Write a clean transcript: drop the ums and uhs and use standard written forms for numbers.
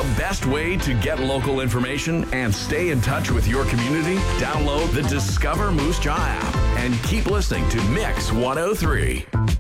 best way to get local information and stay in touch with your community? Download the Discover Moose Jaw app and keep listening to Mix 103.